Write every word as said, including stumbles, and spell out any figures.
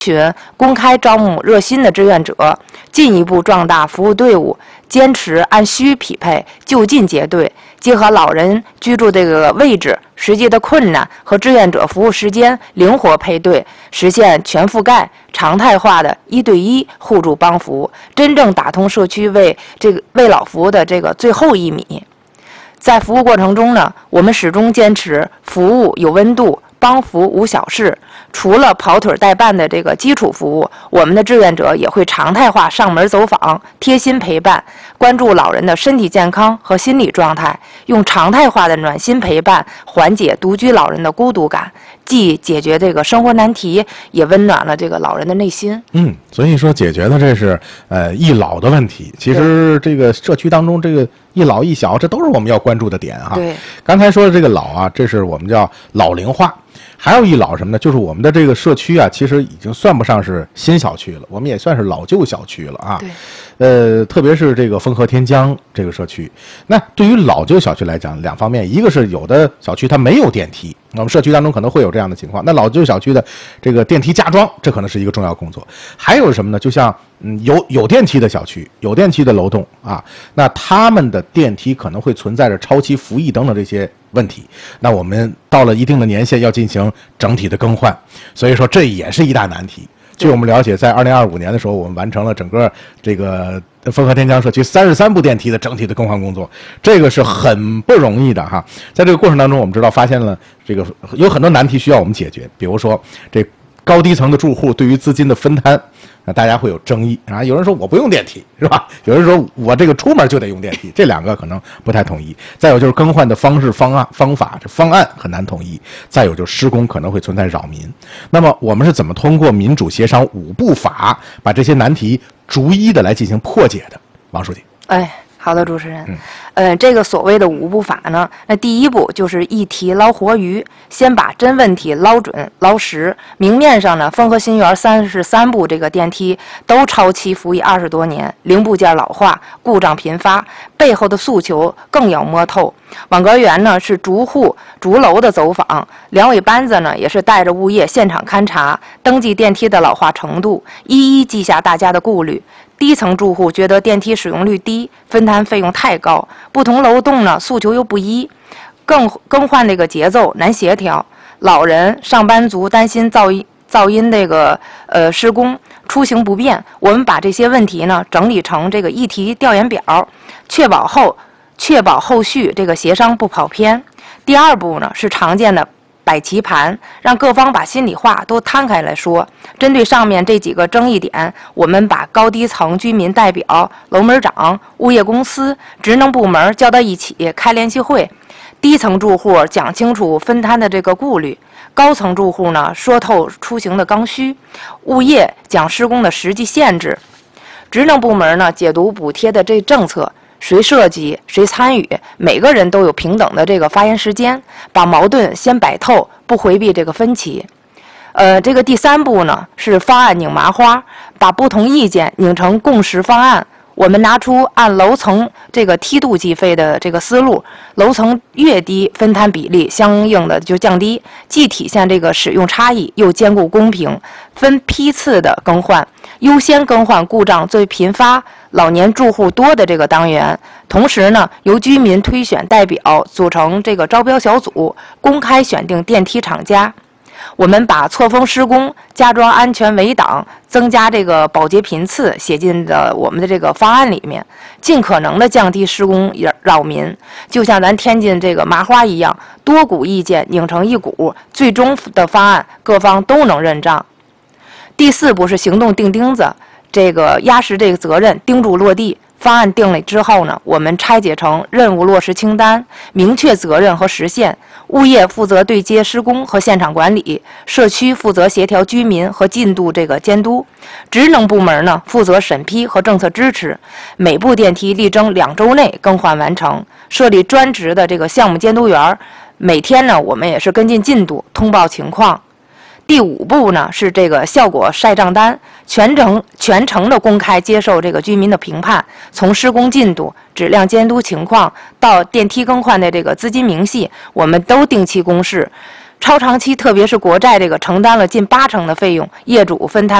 群公开招募热心的志愿者，进一步壮大服务队伍，坚持按需匹配、就近结对，结合老人居住这个位置、实际的困难和志愿者服务时间灵活配对，实现全覆盖、常态化的一对一互助帮扶，真正打通社区为这个为老服务的这个最后一米。在服务过程中呢，我们始终坚持服务有温度，帮扶无小事。除了跑腿代办的这个基础服务，我们的志愿者也会常态化上门走访，贴心陪伴，关注老人的身体健康和心理状态，用常态化的暖心陪伴缓解独居老人的孤独感，既解决这个生活难题，也温暖了这个老人的内心。 嗯，所以说解决的这是呃一老的问题。其实这个社区当中这个一老一小，这都是我们要关注的点哈。 对， 刚才说的这个老啊，这是我们叫老龄化。还有一老什么呢？就是我们的这个社区啊，其实已经算不上是新小区了，我们也算是老旧小区了啊。 对。 呃，特别是这个丰和天江这个社区，那对于老旧小区来讲，两方面，一个是有的小区它没有电梯，我们社区当中可能会有这样的情况，那老旧小区的这个电梯加装，这可能是一个重要工作。还有什么呢？就像嗯有有电梯的小区，有电梯的楼栋啊，那他们的电梯可能会存在着超期服役等等这些问题，那我们到了一定的年限要进行整体的更换，所以说这也是一大难题。据我们了解，在二零二五年的时候，我们完成了整个这个丰和天江社区三十三部电梯的整体的更换工作，这个是很不容易的哈。在这个过程当中，我们知道发现了这个有很多难题需要我们解决，比如说这高低层的住户对于资金的分摊，那大家会有争议啊。有人说我不用电梯是吧？有人说我这个出门就得用电梯，这两个可能不太统一。再有就是更换的方式、方案、方法，这方案很难统一。再有就是施工可能会存在扰民。那么我们是怎么通过民主协商五步法把这些难题逐一的来进行破解的？王书记。 哎。好的，主持人，嗯、呃，这个所谓的五步法呢，那第一步就是一题捞活鱼，先把真问题捞准捞实。明面上呢，丰和新园三十三部这个电梯都超期服役二十多年，零部件老化，故障频发，背后的诉求更要摸透。网格员呢是逐户逐楼的走访，两尾班子呢也是带着物业现场勘察，登记电梯的老化程度，一一记下大家的顾虑。低层住户觉得电梯使用率低，分摊费用太高，不同楼栋呢诉求又不一，更更换这个节奏难协调。老人、上班族担心噪音噪音这个呃施工出行不便，我们把这些问题呢整理成这个议题调研表，确保后确保后续这个协商不跑偏。第二步呢是常见的摆棋盘，让各方把心里话都摊开来说。针对上面这几个争议点，我们把高低层居民代表、楼门长、物业公司、职能部门叫到一起开联席会。低层住户讲清楚分摊的这个顾虑，高层住户呢说透出行的刚需，物业讲施工的实际限制，职能部门呢解读补贴的这政策。谁设计谁参与，每个人都有平等的这个发言时间，把矛盾先摆透，不回避这个分歧。呃，这个第三步呢是方案拧麻花，把不同意见拧成共识方案。我们拿出按楼层这个梯度计费的这个思路，楼层越低，分摊比例相应的就降低，既体现这个使用差异，又兼顾公平。分批次的更换，优先更换故障最频发、老年住户多的这个单元。同时呢，由居民推选代表组成这个招标小组，公开选定电梯厂家。我们把错峰施工、加装安全围挡、增加这个保洁频次写进的我们的这个方案里面，尽可能的降低施工扰民。就像咱天津这个麻花一样，多股意见拧成一股，最终的方案各方都能认账。第四步是行动钉钉子，这个压实这个责任，盯住落地。方案定了之后呢，我们拆解成任务落实清单，明确责任和实现。物业负责对接施工和现场管理，社区负责协调居民和进度这个监督，职能部门呢负责审批和政策支持。每部电梯力争两周内更换完成，设立专职的这个项目监督员，每天呢我们也是跟进进度，通报情况。第五步呢是这个效果晒账单，全程全程的公开接受这个居民的评判，从施工进度、质量监督情况到电梯更换的这个资金明细，我们都定期公示。 超长期特别是国债这个承担了近八成的费用，业主分摊